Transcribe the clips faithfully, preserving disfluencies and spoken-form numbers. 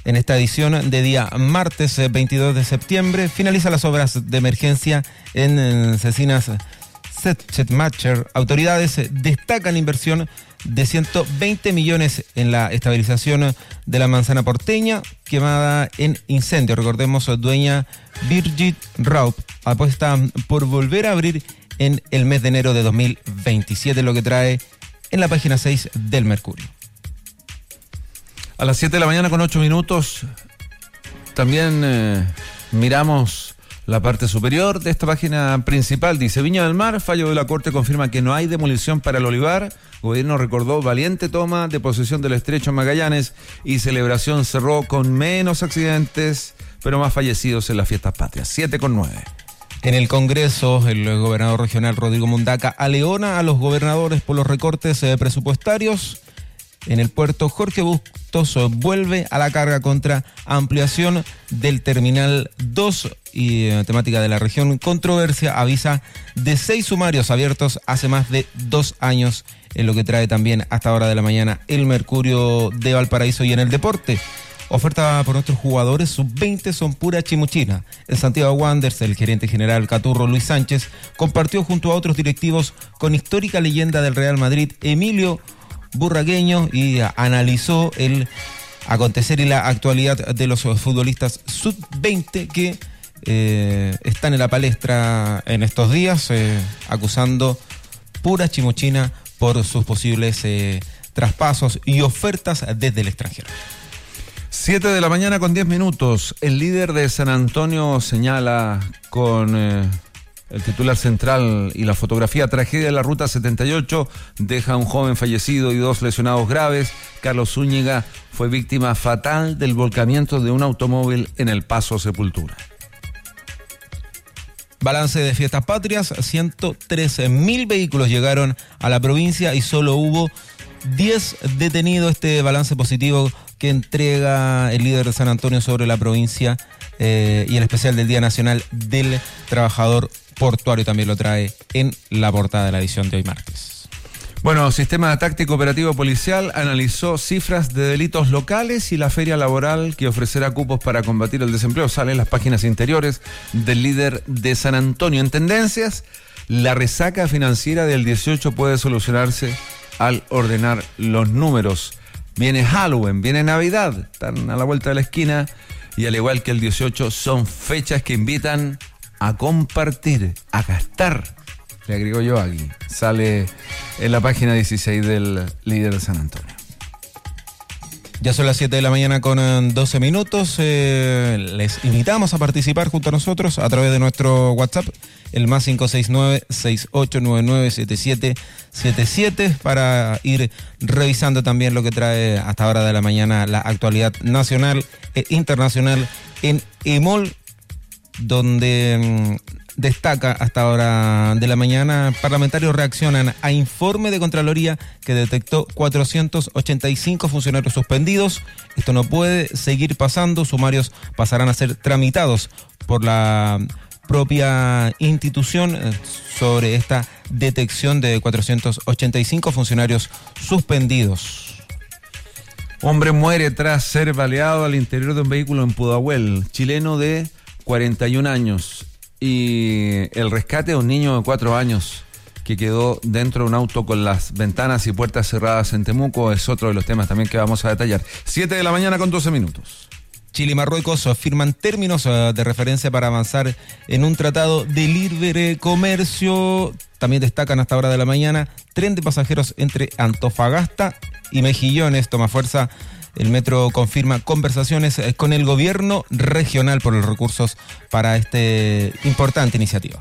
En esta edición de día martes veintidós de septiembre, finalizan las obras de emergencia en Cecinas Setmacher. Autoridades destacan inversión de ciento veinte millones en la estabilización de la manzana porteña quemada en incendio. Recordemos, dueña Birgit Raup apuesta por volver a abrir en el mes de enero de dos mil veintisiete, lo que trae en la página seis del Mercurio. A las siete de la mañana con ocho minutos también eh, miramos la parte superior de esta página principal. Dice: Viña del Mar, fallo de la Corte confirma que no hay demolición para el olivar. Gobierno recordó valiente toma de posesión del estrecho Magallanes y celebración cerró con menos accidentes, pero más fallecidos en las fiestas patrias. siete con nueve. En el Congreso, el gobernador regional Rodrigo Mundaca aleona a los gobernadores por los recortes eh, presupuestarios. En el puerto, Jorge Bustos vuelve a la carga contra ampliación del Terminal dos y eh, temática de la región. Controversia avisa de seis sumarios abiertos hace más de dos años, en lo que trae también hasta hora de la mañana el Mercurio de Valparaíso. Y en el deporte, oferta por nuestros jugadores sub veinte son pura chimuchina. En Santiago Wanderers, el gerente general Caturro Luis Sánchez compartió junto a otros directivos con histórica leyenda del Real Madrid, Emilio Burragueño, y analizó el acontecer y la actualidad de los futbolistas sub veinte que eh, están en la palestra en estos días, eh, acusando pura chimuchina por sus posibles eh, traspasos y ofertas desde el extranjero. siete de la mañana con diez minutos. El líder de San Antonio señala con eh, el titular central y la fotografía: tragedia de la ruta setenta y ocho, deja a un joven fallecido y dos lesionados graves. Carlos Zúñiga fue víctima fatal del volcamiento de un automóvil en el Paso Sepultura. Balance de fiestas patrias: ciento trece mil vehículos llegaron a la provincia y solo hubo diez detenidos. Este balance positivo que entrega el líder de San Antonio sobre la provincia eh, y el especial del Día Nacional del Trabajador Portuario también lo trae en la portada de la edición de hoy martes. Bueno, Sistema Táctico Operativo Policial analizó cifras de delitos locales y la feria laboral que ofrecerá cupos para combatir el desempleo. Sale en las páginas interiores del líder de San Antonio. En tendencias, la resaca financiera del dieciocho puede solucionarse al ordenar los números. Viene Halloween, viene Navidad, están a la vuelta de la esquina, y al igual que el dieciocho son fechas que invitan a compartir, a gastar. Le agregó yo aquí. Sale en la página dieciséis del líder de San Antonio. Ya son las siete de la mañana con doce minutos. Eh, les invitamos a participar junto a nosotros a través de nuestro WhatsApp, el más cinco seis nueve, seis ocho nueve nueve, siete siete siete siete, para ir revisando también lo que trae hasta hora de la mañana la actualidad nacional e internacional en EMOL, donde mmm, destaca hasta hora de la mañana: parlamentarios reaccionan a informe de Contraloría que detectó cuatrocientos ochenta y cinco funcionarios suspendidos. Esto no puede seguir pasando. Sumarios pasarán a ser tramitados por la propia institución sobre esta detección de cuatrocientos ochenta y cinco funcionarios suspendidos. Hombre muere tras ser baleado al interior de un vehículo en Pudahuel. Chileno de cuarenta y un años. Y el rescate de un niño de cuatro años que quedó dentro de un auto con las ventanas y puertas cerradas en Temuco es otro de los temas también que vamos a detallar. siete de la mañana con doce minutos. Chile y Marruecos firman términos de referencia para avanzar en un tratado de libre comercio. También destacan hasta hora de la mañana: tren de pasajeros entre Antofagasta y Mejillones toma fuerza. El metro confirma conversaciones con el gobierno regional por los recursos para esta importante iniciativa.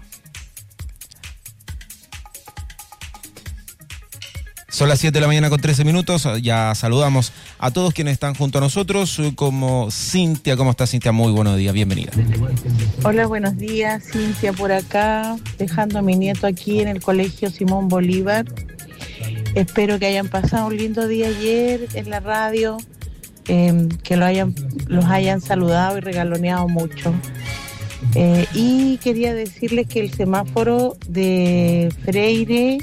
Son las siete de la mañana con trece minutos. Ya saludamos a todos quienes están junto a nosotros, como Cintia. ¿Cómo está, Cintia? Muy buenos días, bienvenida. Hola, buenos días, Cintia por acá, dejando a mi nieto aquí en el Colegio Simón Bolívar. Espero que hayan pasado un lindo día ayer en la radio. Eh, que lo hayan, los hayan saludado y regaloneado mucho. Eh, y quería decirles que el semáforo de Freire,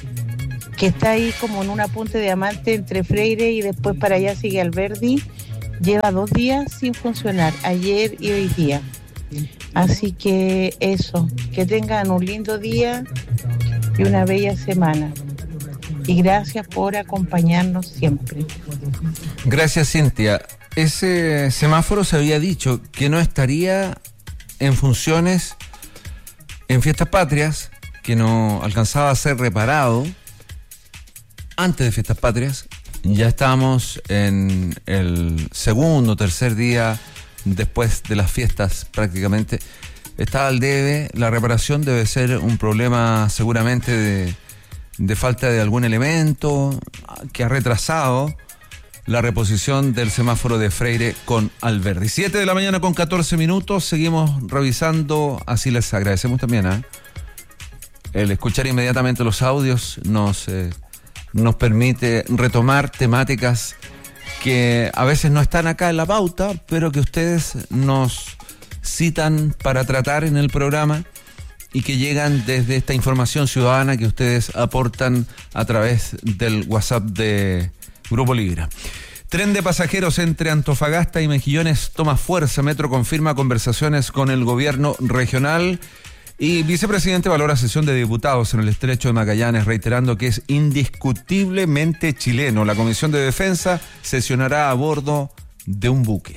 que está ahí como en un apunte de diamante entre Freire y después para allá sigue Alberdi, lleva dos días sin funcionar, ayer y hoy día. Así que eso, que tengan un lindo día y una bella semana. Y gracias por acompañarnos siempre. Gracias, Cintia. Ese semáforo se había dicho que no estaría en funciones en Fiestas Patrias, que no alcanzaba a ser reparado antes de Fiestas Patrias. Ya estamos en el segundo, tercer día después de las fiestas prácticamente. Está al debe, la reparación debe ser un problema seguramente de, de falta de algún elemento que ha retrasado la reposición del semáforo de Freire con Alberdi. siete de la mañana con catorce minutos, seguimos revisando, así les agradecemos también, ¿eh? El escuchar inmediatamente los audios nos, eh, nos permite retomar temáticas que a veces no están acá en la pauta, pero que ustedes nos citan para tratar en el programa y que llegan desde esta información ciudadana que ustedes aportan a través del WhatsApp de Grupo Libra. Tren de pasajeros entre Antofagasta y Mejillones toma fuerza. Metro confirma conversaciones con el gobierno regional. Y vicepresidente valora sesión de diputados en el Estrecho de Magallanes, reiterando que es indiscutiblemente chileno. La Comisión de Defensa sesionará a bordo de un buque.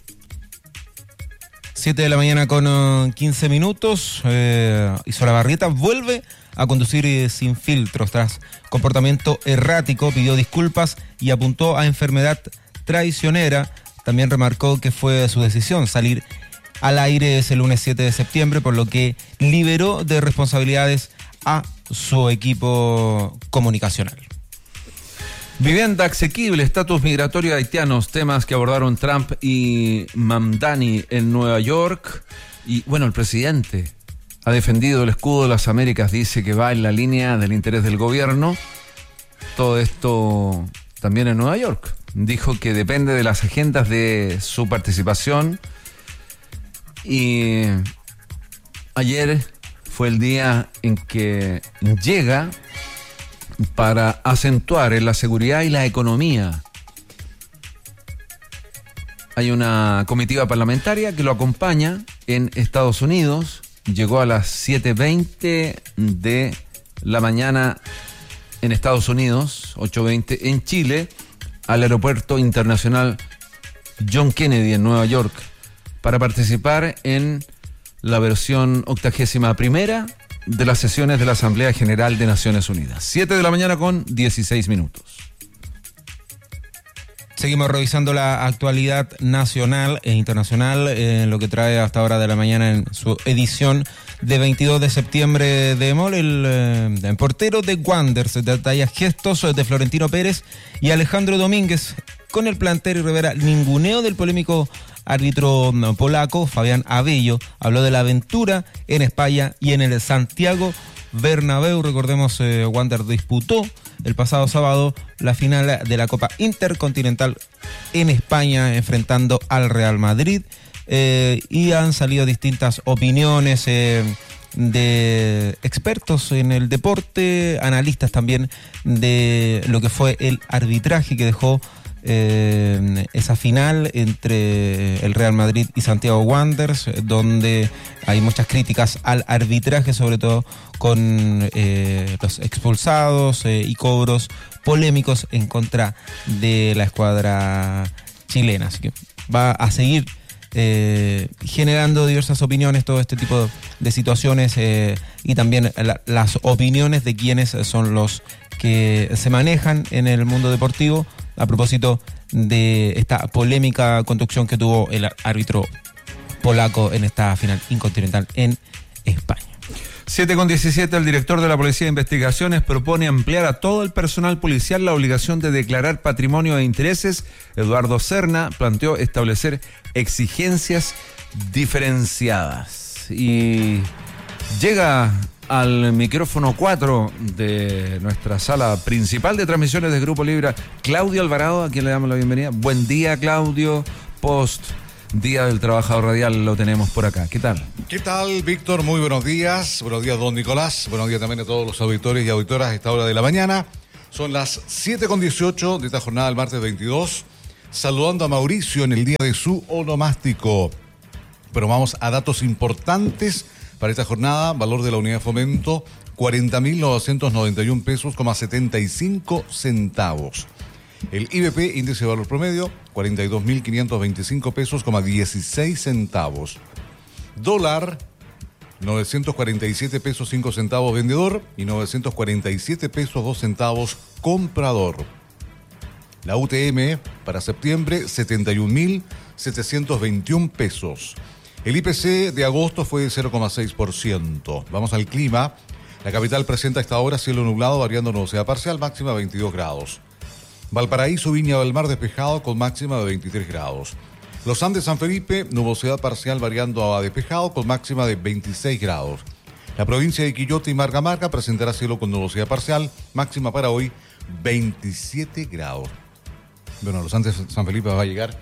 siete de la mañana con uh, quince minutos. Eh, Isola Barrieta vuelve a conducir sin filtros tras comportamiento errático, pidió disculpas y apuntó a enfermedad traicionera. También remarcó que fue su decisión salir al aire ese lunes siete de septiembre, por lo que liberó de responsabilidades a su equipo comunicacional. Vivienda asequible, estatus migratorio de haitianos, temas que abordaron Trump y Mamdani en Nueva York. Y bueno, el presidente ha defendido el escudo de las Américas, dice que va en la línea del interés del gobierno. Todo esto también en Nueva York. Dijo que depende de las agendas de su participación. Y ayer fue el día en que llega para acentuar en la seguridad y la economía. Hay una comitiva parlamentaria que lo acompaña en Estados Unidos. Llegó a las siete veinte de la mañana en Estados Unidos, ocho veinte en Chile, al Aeropuerto Internacional John Kennedy en Nueva York, para participar en la versión octagésima primera de las sesiones de la Asamblea General de Naciones Unidas. siete de la mañana con dieciséis minutos. Seguimos revisando la actualidad nacional e internacional, en eh, lo que trae hasta hora de la mañana en su edición de veintidós de septiembre de M O L. El, eh, el portero de Wanderers detalla gestos de Florentino Pérez y Alejandro Domínguez con el plantel y revela ninguneo del polémico árbitro polaco Fabián Abello. Habló de la aventura en España y en el Santiago Bernabéu. Recordemos, eh, Wander disputó el pasado sábado la final de la Copa Intercontinental en España, enfrentando al Real Madrid, eh, y han salido distintas opiniones eh, de expertos en el deporte, analistas también de lo que fue el arbitraje que dejó Eh, esa final entre el Real Madrid y Santiago Wanderers, donde hay muchas críticas al arbitraje, sobre todo con eh, los expulsados eh, y cobros polémicos en contra de la escuadra chilena. Así que va a seguir eh, generando diversas opiniones todo este tipo de situaciones, eh, y también la, las opiniones de quienes son los que se manejan en el mundo deportivo a propósito de esta polémica conducción que tuvo el árbitro polaco en esta final incontinental en España. siete con diecisiete, el director de la Policía de Investigaciones propone ampliar a todo el personal policial la obligación de declarar patrimonio e intereses. Eduardo Serna planteó establecer exigencias diferenciadas. Y llega al micrófono cuatro de nuestra sala principal de transmisiones de Grupo Libra, Claudio Alvarado, a quien le damos la bienvenida. Buen día, Claudio. Post Día del Trabajador Radial lo tenemos por acá. ¿Qué tal? ¿Qué tal, Víctor? Muy buenos días. Buenos días, don Nicolás. Buenos días también a todos los auditores y auditoras a esta hora de la mañana. Son las siete con dieciocho de esta jornada del martes veintidós saludando a Mauricio en el día de su onomástico. Pero vamos a datos importantes para esta jornada. Valor de la unidad de fomento, cuarenta mil novecientos noventa y un pesos, coma setenta y cinco centavos. El I B P, índice de valor promedio, cuarenta y dos mil quinientos veinticinco pesos, coma dieciséis centavos. Dólar, novecientos cuarenta y siete pesos cinco centavos vendedor y novecientos cuarenta y siete pesos dos centavos comprador. La U T M para septiembre, setenta y un mil setecientos veintiún pesos. El I P C de agosto fue de cero coma seis por ciento. Vamos al clima. La capital presenta a esta hora cielo nublado, variando nubosidad parcial, máxima veintidós grados. Valparaíso, Viña del Mar despejado con máxima de veintitrés grados. Los Andes, San Felipe, nubosidad parcial variando a despejado con máxima de veintiséis grados. La provincia de Quillota y Marga Marga presentará cielo con nubosidad parcial, máxima para hoy veintisiete grados. Bueno, los Andes, San Felipe va a llegar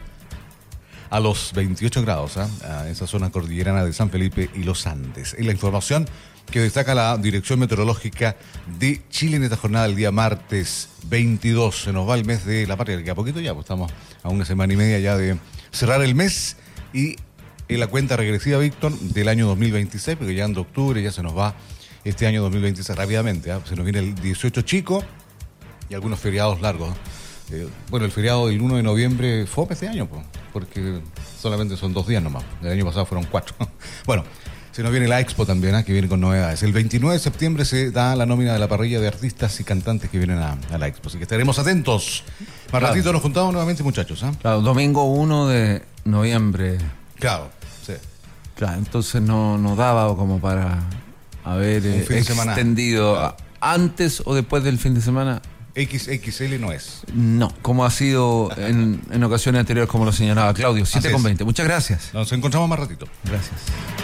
a los veintiocho grados, ¿eh? A esa zona cordillerana de San Felipe y los Andes. Es la información que destaca la Dirección Meteorológica de Chile en esta jornada del día martes veintidós. Se nos va el mes de la patria, que a poquito ya, pues estamos a una semana y media ya de cerrar el mes y en la cuenta regresiva, Víctor, del año dos mil veintiséis, porque ya en octubre ya se nos va este año dos mil veintiséis rápidamente, ¿eh? Se nos viene el dieciocho chico y algunos feriados largos, ¿eh? Eh, bueno, el feriado del uno de noviembre fue este año, pues, porque solamente son dos días nomás. El año pasado fueron cuatro. Bueno, se nos viene la Expo también, ¿eh? Que viene con novedades. El veintinueve de septiembre se da la nómina de la parrilla de artistas y cantantes que vienen a, a la Expo. Así que estaremos atentos. Más claro. Ratito nos juntamos nuevamente, muchachos, ¿eh? Claro, domingo uno de noviembre. Claro, sí. Claro, entonces no, no daba como para haber eh, extendido claro. Antes o después del fin de semana. X X L no es. No, como ha sido en, en ocasiones anteriores, como lo señalaba Claudio. siete con veinte. Muchas gracias. Nos encontramos más ratito. Gracias.